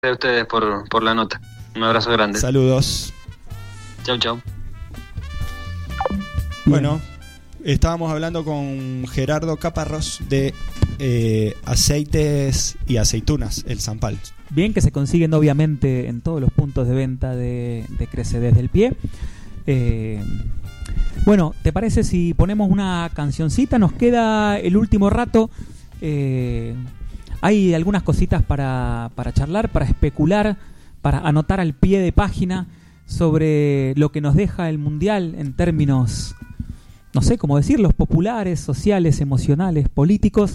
a ustedes por la nota. Un abrazo grande. Saludos. Chau. Bueno, estábamos hablando con Gerardo Caparrós de aceites y aceitunas, el Zampal. Bien, que se consiguen obviamente en todos los puntos de venta de Crece Desde el Pie. Bueno, ¿te parece si ponemos una cancioncita? Nos queda el último rato. Hay algunas cositas para charlar, para especular, para anotar al pie de página sobre lo que nos deja el Mundial en términos, no sé cómo decirlos, populares, sociales, emocionales, políticos.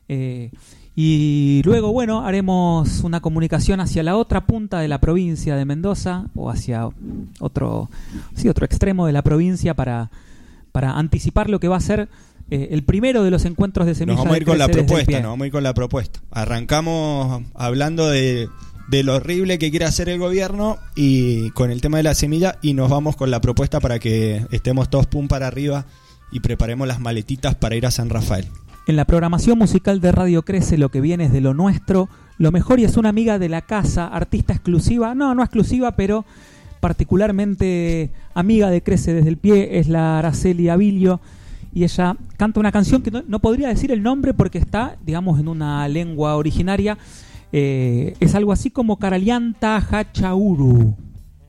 Y luego, bueno, haremos una comunicación hacia la otra punta de la provincia de Mendoza o hacia otro extremo de la provincia para anticipar lo que va a ser el primero de los encuentros de semillas. Nos vamos a ir con la propuesta. Arrancamos hablando de lo horrible que quiere hacer el gobierno y con el tema de la semilla, y nos vamos con la propuesta para que estemos todos pum para arriba y preparemos las maletitas para ir a San Rafael. En la programación musical de Radio Crece lo que viene es de lo nuestro, lo mejor, y es una amiga de la casa, artista exclusiva, no exclusiva, pero particularmente amiga de Crece Desde el Pie, es la Araceli Avilio, y ella canta una canción que no podría decir el nombre porque está, digamos, en una lengua originaria. Es algo así como Caralianta Hachauru.